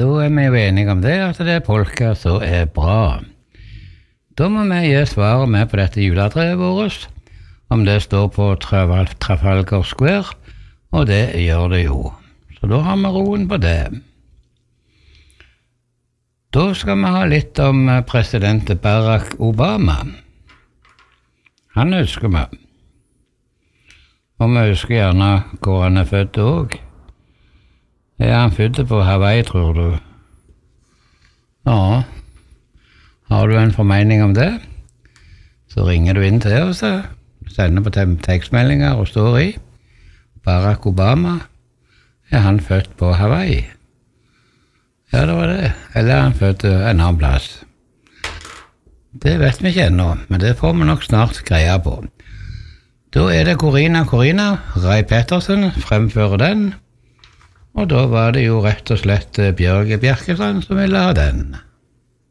Da vi jo enige om det, at det er polka som er bra. Da må vi gi svaret med på dette juletreet vårt, om det står på Trafalgar Square, og det gjør det jo. Så da har vi roen på det. Da skal vi ha litt om president Barack Obama. Han husker vi. Og vi husker gjerne hvor han er født også. Er han født på Hawaii, tror du? Ja. Har du en formening om det? Så ringer du inn til oss, sender på tekstmeldinger og står i. Barack Obama, er han født på Hawaii? Ja, det var det. Eller er han født en annen plass? Det vet vi ikke ennå, men det får vi nok snart greie på. Da er det Corina, Ray Pettersen fremfører den, og da var det jo rett og slett Bjørge Bjerkestrand som ville ha den.